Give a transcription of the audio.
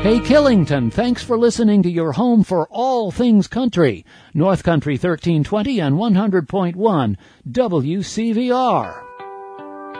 Hey Killington, thanks for listening to your home for all things country. North Country 1320 and 100.1 WCVR.